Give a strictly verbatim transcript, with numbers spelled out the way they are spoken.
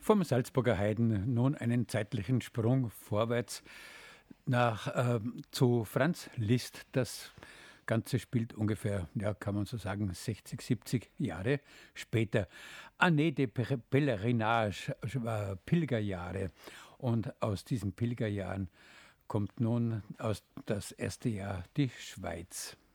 Vom Salzburger Heiden nun einen zeitlichen Sprung vorwärts nach äh, zu Franz Liszt. Das Ganze spielt ungefähr, ja, kann man so sagen, sechzig, siebzig Jahre später. Année de Pèlerinage, äh, Pilgerjahre. Und aus diesen Pilgerjahren kommt nun aus das erste Jahr die Schweiz.